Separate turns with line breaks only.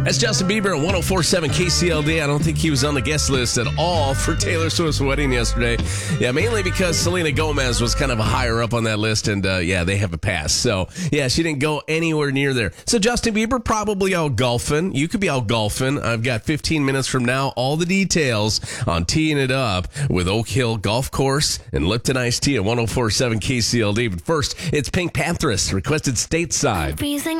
That's Justin Bieber at 104.7 KCLD. I don't think he was on the guest list at all for Taylor Swift's wedding yesterday. Yeah, mainly because Selena Gomez was kind of higher up on that list, and they have a pass. So, yeah, she didn't go anywhere near there. So, Justin Bieber probably out golfing. You could be out golfing. I've got 15 minutes from now, all the details on teeing it up with Oak Hill Golf Course and Lipton Iced Tea at 104.7 KCLD. But first, it's Pink Panthers requested Stateside.